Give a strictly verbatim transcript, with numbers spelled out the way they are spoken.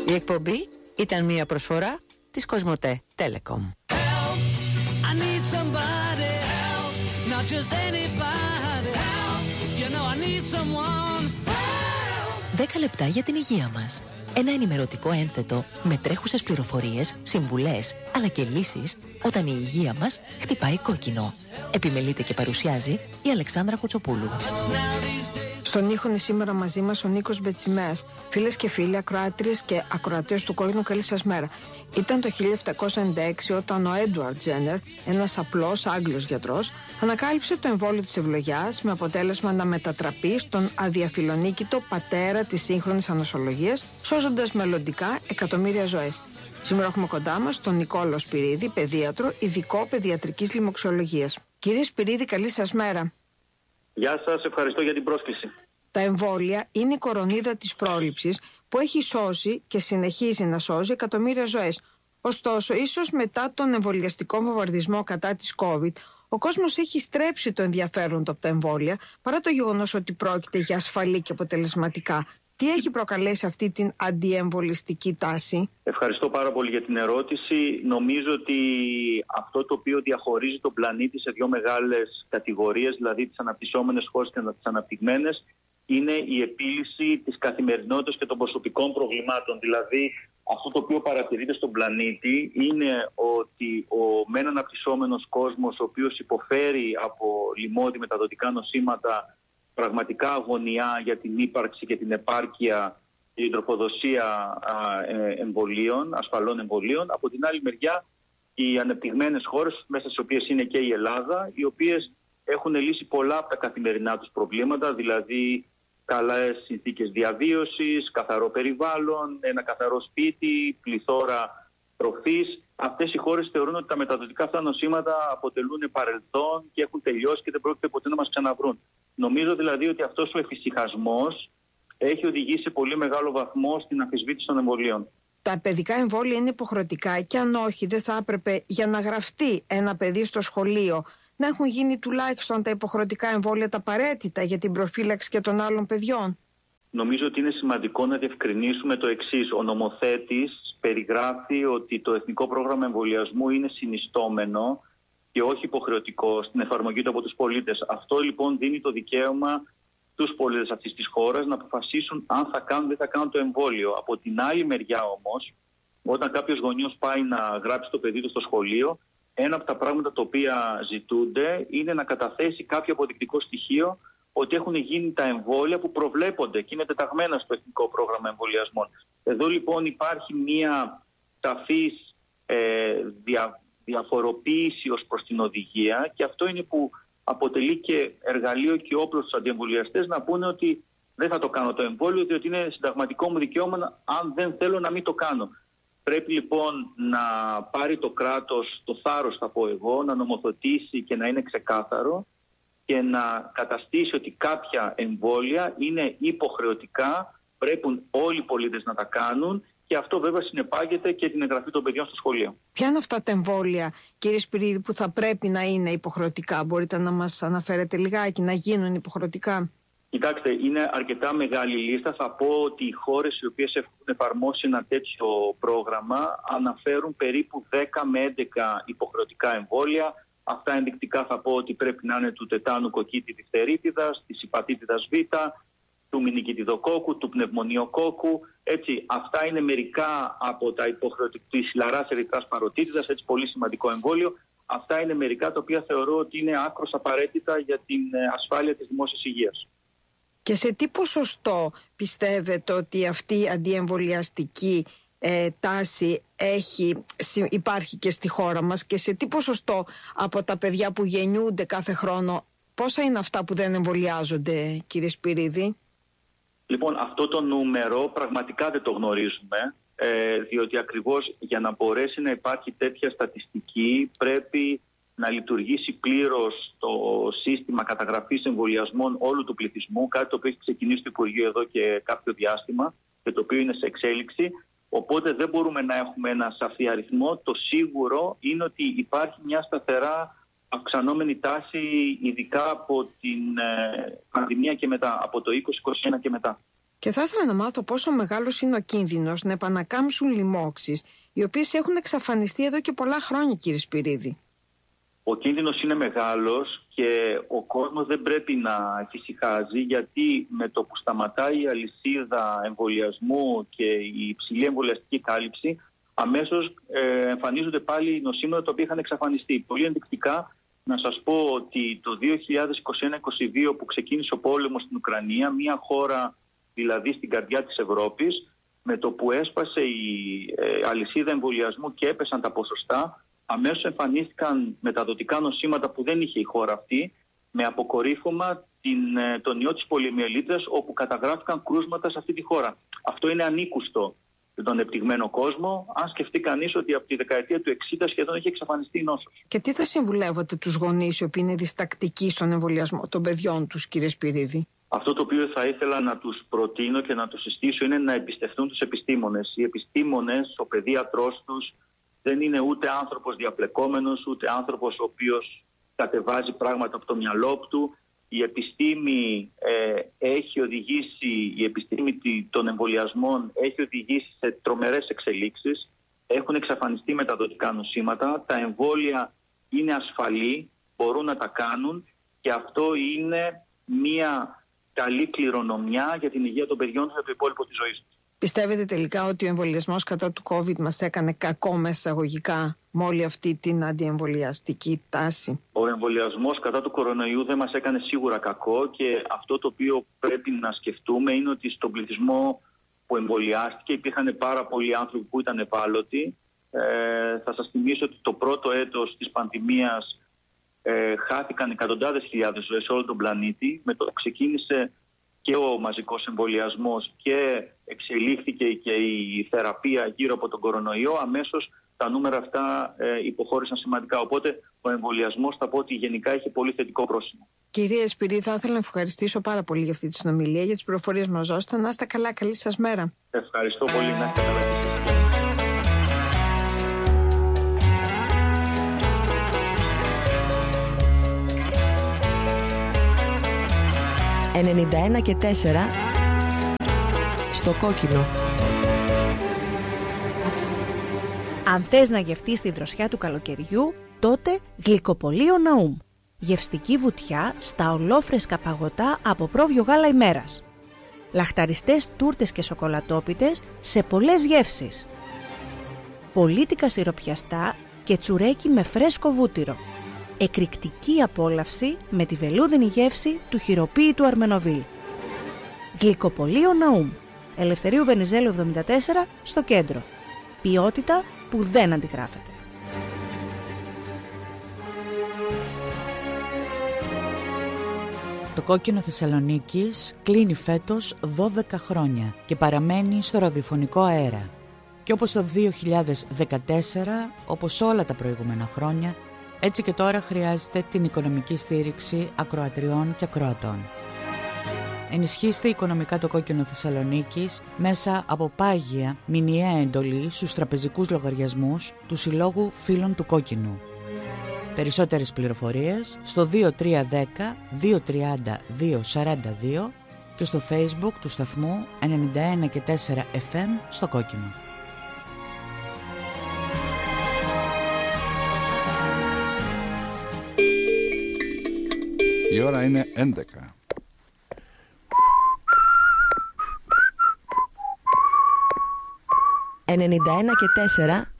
Η εκπομπή ήταν μια προσφορά της Κοσμοτέ Telecom. δέκα λεπτά για την υγεία μας. Ένα ενημερωτικό ένθετο με τρέχουσες πληροφορίες, συμβουλές, αλλά και λύσεις όταν η υγεία μας χτυπάει κόκκινο. Επιμελείται και παρουσιάζει η Αλεξάνδρα Κουτσοπούλου. Στον ήχο είναι σήμερα μαζί μας ο Νίκος Μπετσιμέας. Φίλες και φίλοι, ακροάτριες και ακροατές του Κόκκινου, καλή σας μέρα. Ήταν το χίλια επτακόσια ενενήντα έξι όταν ο Έντουαρντ Τζένερ, ένας απλός Άγγλος γιατρός, ανακάλυψε το εμβόλιο της ευλογιάς με αποτέλεσμα να μετατραπεί στον αδιαφιλονίκητο πατέρα της σύγχρονης ανοσολογίας, σώζοντας μελλοντικά εκατομμύρια ζωές. Σήμερα έχουμε κοντά μας τον Νικόλο Σπυρίδη, παιδίατρο, ειδικό παιδιατρικής λοιμοξιολογίας. Κύριε Σπυρίδη, καλή σας μέρα. Γεια σας, ευχαριστώ για την πρόσκληση. Τα εμβόλια είναι η κορονίδα της πρόληψης που έχει σώσει και συνεχίζει να σώζει εκατομμύρια ζωές. Ωστόσο, ίσως μετά τον εμβολιαστικό βομβαρδισμό κατά της COVID, ο κόσμος έχει στρέψει το ενδιαφέρον του από τα εμβόλια, παρά το γεγονός ότι πρόκειται για ασφαλή και αποτελεσματικά. Τι έχει προκαλέσει αυτή την αντιεμβολιστική τάση? Ευχαριστώ πάρα πολύ για την ερώτηση. Νομίζω ότι αυτό το οποίο διαχωρίζει τον πλανήτη σε δύο μεγάλες κατηγορίες, δηλαδή τις αναπτυσσόμενες χώρες και τις αναπτυγμένες, είναι η επίλυση της καθημερινότητας και των προσωπικών προβλημάτων. Δηλαδή, αυτό το οποίο παρατηρείται στον πλανήτη είναι ότι ο μεν αναπτυσσόμενος κόσμος, ο οποίος υποφέρει από λοιμώδη μεταδοτικά νοσήματα, πραγματικά αγωνιά για την ύπαρξη και την επάρκεια και την τροφοδοσία εμβολίων, ασφαλών εμβολίων. Από την άλλη μεριά, οι ανεπτυγμένες χώρες, μέσα στις οποίες είναι και η Ελλάδα, οι οποίες έχουν λύσει πολλά από τα καθημερινά τους προβλήματα, δηλαδή καλές συνθήκες διαβίωσης, καθαρό περιβάλλον, ένα καθαρό σπίτι, πληθώρα τροφής. Αυτές οι χώρες θεωρούν ότι τα μεταδοτικά αυτά νοσήματα αποτελούν παρελθόν και έχουν τελειώσει και δεν πρόκειται ποτέ να μας ξαναβρούν. Νομίζω δηλαδή ότι αυτός ο εφησυχασμός έχει οδηγήσει σε πολύ μεγάλο βαθμό στην αμφισβήτηση των εμβολίων. Τα παιδικά εμβόλια είναι υποχρεωτικά και αν όχι, δεν θα έπρεπε για να γραφτεί ένα παιδί στο σχολείο να έχουν γίνει τουλάχιστον τα υποχρεωτικά εμβόλια τα απαραίτητα για την προφύλαξη και των άλλων παιδιών? Νομίζω ότι είναι σημαντικό να διευκρινίσουμε το εξής. Ο νομοθέτης περιγράφει ότι το Εθνικό Πρόγραμμα Εμβολιασμού είναι συνιστόμενο και όχι υποχρεωτικό στην εφαρμογή του από τους πολίτες. Αυτό λοιπόν δίνει το δικαίωμα στους πολίτες αυτής της χώρας να αποφασίσουν αν θα κάνουν ή δεν θα κάνουν το εμβόλιο. Από την άλλη μεριά όμως, όταν κάποιος γονιός πάει να γράψει το παιδί του στο σχολείο, ένα από τα πράγματα τα οποία ζητούνται είναι να καταθέσει κάποιο αποδεικτικό στοιχείο ότι έχουν γίνει τα εμβόλια που προβλέπονται και είναι τεταγμένα στο Εθνικό Πρόγραμμα Εμβολιασμών. Εδώ λοιπόν υπάρχει μια σαφής ε, δια, διαφοροποίηση ως προς την οδηγία και αυτό είναι που αποτελεί και εργαλείο και όπλο στους αντιεμβολιαστές να πούνε ότι δεν θα το κάνω το εμβόλιο διότι είναι συνταγματικό μου δικαίωμα αν δεν θέλω να μην το κάνω. Πρέπει λοιπόν να πάρει το κράτος το θάρρος, θα πω εγώ, να νομοθετήσει και να είναι ξεκάθαρο και να καταστήσει ότι κάποια εμβόλια είναι υποχρεωτικά, πρέπει όλοι οι πολίτες να τα κάνουν και αυτό βέβαια συνεπάγεται και την εγγραφή των παιδιών στο σχολείο. Ποια είναι αυτά τα εμβόλια, κύριε Σπυρίδη, που θα πρέπει να είναι υποχρεωτικά? Μπορείτε να μας αναφέρετε λιγάκι, να γίνουν υποχρεωτικά? Κοιτάξτε, είναι αρκετά μεγάλη λίστα. Θα πω ότι οι χώρες οι οποίες έχουν εφαρμόσει ένα τέτοιο πρόγραμμα αναφέρουν περίπου δέκα με έντεκα υποχρεωτικά εμβόλια. Αυτά ενδεικτικά θα πω ότι πρέπει να είναι του τετάνου κοκκίτη διφθερίτιδας, της υπατήτιδας Β, του μηνικητιδοκόκκου, του πνευμονιοκόκκου. Έτσι, αυτά είναι μερικά από τα υποχρεωτικά της χιλαράς ερυθράς παροτίτιδας, έτσι πολύ σημαντικό εμβόλιο. Αυτά είναι μερικά τα οποία θεωρώ ότι είναι άκρως απαραίτητα για την ασφάλεια της δημόσιας υγείας. Και σε τι ποσοστό πιστεύετε ότι αυτή η αντιεμβολιαστική ε, τάση έχει, υπάρχει και στη χώρα μας και σε τι ποσοστό από τα παιδιά που γεννιούνται κάθε χρόνο, πόσα είναι αυτά που δεν εμβολιάζονται, κύριε Σπυρίδη? Λοιπόν, αυτό το νούμερο πραγματικά δεν το γνωρίζουμε, ε, διότι ακριβώς για να μπορέσει να υπάρχει τέτοια στατιστική πρέπει να λειτουργήσει πλήρως το σύστημα καταγραφής εμβολιασμών όλου του πληθυσμού, κάτι το οποίο έχει ξεκινήσει το Υπουργείο εδώ και κάποιο διάστημα και το οποίο είναι σε εξέλιξη. Οπότε δεν μπορούμε να έχουμε ένα σαφή αριθμό. Το σίγουρο είναι ότι υπάρχει μια σταθερά αυξανόμενη τάση, ειδικά από την ε, πανδημία και μετά, από το είκοσι είκοσι ένα και μετά. Και θα ήθελα να μάθω πόσο μεγάλος είναι ο κίνδυνος να επανακάμψουν λοιμώξεις, οι οποίες έχουν εξαφανιστεί εδώ και πολλά χρόνια, κύριε Σπυρίδη. Ο κίνδυνος είναι μεγάλος και ο κόσμος δεν πρέπει να εφησυχάζει, γιατί με το που σταματάει η αλυσίδα εμβολιασμού και η υψηλή εμβολιαστική κάλυψη, αμέσως ε, εμφανίζονται πάλι νοσήματα τα οποία είχαν εξαφανιστεί. Πολύ ενδεικτικά να σας πω ότι το δύο χιλιάδες είκοσι ένα είκοσι δύο που ξεκίνησε ο πόλεμος στην Ουκρανία, μια χώρα δηλαδή στην καρδιά της Ευρώπης, με το που έσπασε η ε, αλυσίδα εμβολιασμού και έπεσαν τα ποσοστά, αμέσως εμφανίστηκαν μεταδοτικά νοσήματα που δεν είχε η χώρα αυτή, με αποκορύφωμα την, τον ιό της πολυεμιελίτιδας, όπου καταγράφηκαν κρούσματα σε αυτή τη χώρα. Αυτό είναι ανήκουστο στον επτυγμένο κόσμο, αν σκεφτεί κανείς ότι από τη δεκαετία του εξήντα σχεδόν έχει εξαφανιστεί η νόσος. Και τι θα συμβουλεύετε τους γονείς οι οποίοι είναι διστακτικοί στον εμβολιασμό των παιδιών τους, κύριε Σπυρίδη? Αυτό το οποίο θα ήθελα να τους προτείνω και να τους συστήσω είναι να εμπιστευτούν τους επιστήμονες. Οι επιστήμονες, ο παιδίατρός τους, δεν είναι ούτε άνθρωπος διαπλεκόμενος, ούτε άνθρωπος ο οποίος κατεβάζει πράγματα από το μυαλό του. Η επιστήμη ε, έχει οδηγήσει, η επιστήμη των εμβολιασμών έχει οδηγήσει σε τρομερές εξελίξεις. Έχουν εξαφανιστεί μεταδοτικά νοσήματα. Τα εμβόλια είναι ασφαλή, μπορούν να τα κάνουν και αυτό είναι μια καλή κληρονομιά για την υγεία των παιδιών για το υπόλοιπο της ζωής τους. Πιστεύετε τελικά ότι ο εμβολιασμός κατά του COVID μας έκανε κακό μέσα εισαγωγικά με όλη αυτή την αντιεμβολιαστική τάση? Ο εμβολιασμός κατά του κορονοϊού δεν μας έκανε σίγουρα κακό και αυτό το οποίο πρέπει να σκεφτούμε είναι ότι στον πληθυσμό που εμβολιάστηκε υπήρχαν πάρα πολλοί άνθρωποι που ήταν ευάλωτοι. Ε, θα σας θυμίσω ότι το πρώτο έτος της πανδημίας ε, χάθηκαν εκατοντάδες χιλιάδες ζωές σε όλο τον πλανήτη. Με το που ξεκίνησε και ο μαζικός εμβολιασμός και εξελίχθηκε και η θεραπεία γύρω από τον κορονοϊό, αμέσως τα νούμερα αυτά ε, υποχώρησαν σημαντικά. Οπότε ο εμβολιασμός θα πω ότι γενικά έχει πολύ θετικό πρόσημο. Κυρία Σπυρίδη, θα ήθελα να ευχαριστήσω πάρα πολύ για αυτή τη συνομιλία, για τις πληροφορίες μας δώσατε. Να είστε καλά, καλή σας μέρα. Ευχαριστώ πολύ, να είστε καλά. ενενήντα ένα και τέσσερα στο κόκκινο. Αν θες να γευτείς τη δροσιά του καλοκαιριού, τότε γλυκοπολείο Ναούμ. Γευστική βουτιά στα ολόφρεσκα παγωτά από πρόβιο γάλα ημέρας. Λαχταριστές τούρτες και σοκολατόπιτες σε πολλές γεύσεις. Πολίτικα σιροπιαστά και τσουρέκι με φρέσκο βούτυρο. Εκρηκτική απόλαυση με τη βελούδινη γεύση του χειροποίητου Αρμενοβίλ. Γλυκοπολείο Ναούμ. Ελευθερίου Βενιζέλου εβδομήντα τέσσερα στο κέντρο. Ποιότητα που δεν αντιγράφεται. Το Κόκκινο Θεσσαλονίκης κλείνει φέτος δώδεκα χρόνια και παραμένει στο ραδιοφωνικό αέρα. Και όπως το δύο χιλιάδες δεκατέσσερα, όπως όλα τα προηγούμενα χρόνια, έτσι και τώρα χρειάζεται την οικονομική στήριξη ακροατριών και ακροατών. Ενισχύστε οικονομικά το Κόκκινο Θεσσαλονίκης μέσα από πάγια μηνιαία εντολή στους τραπεζικούς λογαριασμούς του Συλλόγου Φίλων του Κόκκινου. Περισσότερες πληροφορίες στο δύο τρία ένα μηδέν δύο τρία μηδέν δύο τέσσερα δύο και στο Facebook του σταθμού ενενήντα ένα και τέσσερα εφ εμ στο Κόκκινο. Η ώρα είναι έντεκα. ενενήντα ένα και τέσσερα